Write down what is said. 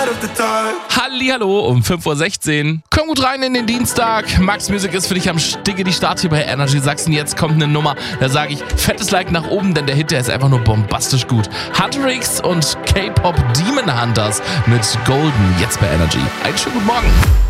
Hallihallo um 5:16 Uhr. Komm gut rein in den Dienstag. Max Music ist für dich am Sticke die Start hier bei Energy Sachsen. Jetzt kommt eine Nummer, da sage ich fettes Like nach oben, denn der Hit, der ist einfach nur bombastisch gut. Hunter X und K-Pop Demon Hunters mit Golden, jetzt bei Energy. Einen schönen guten Morgen.